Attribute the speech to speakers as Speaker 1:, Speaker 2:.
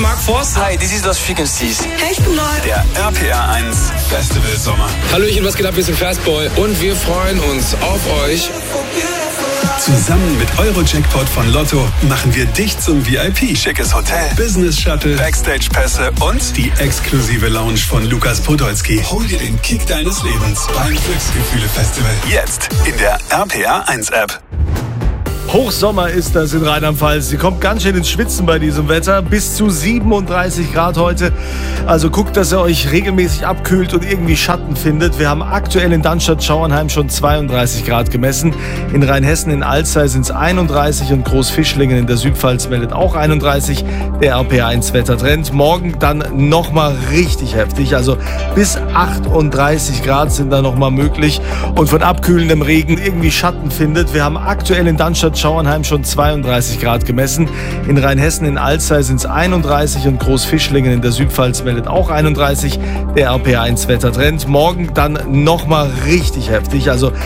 Speaker 1: Mark Forster.
Speaker 2: Hi, this is Lost Frequencies.
Speaker 3: Hey, ich bin Neu.
Speaker 4: Der RPR 1 Festival Sommer.
Speaker 1: Hallöchen, was geht ab? Wir sind Fastboy und wir freuen uns auf euch.
Speaker 4: Zusammen mit Euro-Jackpot von Lotto machen wir dich zum VIP. Schickes Hotel, Business-Shuttle, Backstage-Pässe und die exklusive Lounge von Lukas Podolski. Hol dir den Kick deines Lebens beim Glücksgefühle-Festival. Jetzt in der RPR 1 App.
Speaker 5: Hochsommer ist das in Rheinland-Pfalz. Sie kommt ganz schön ins Schwitzen bei diesem Wetter. Bis zu 37 Grad heute. Also guckt, dass ihr euch regelmäßig abkühlt und irgendwie Schatten findet. Wir haben aktuell in Dannstatt-Schauernheim schon 32 Grad gemessen. In Rheinhessen in Alzey sind es 31 und Großfischlingen in der Südpfalz meldet auch 31. Der RPR1 Wettertrend. Morgen dann nochmal richtig heftig. Also bis 38 Grad sind da nochmal möglich. Und von abkühlendem Regen irgendwie Schatten findet. Wir haben aktuell in Dannstatt-Schauernheim schon 32 Grad gemessen. In Rheinhessen in Alzey sind es 31 und Großfischlingen in der Südpfalz meldet auch 31. Der RPR1 Wettertrend. Morgen dann nochmal richtig heftig. Also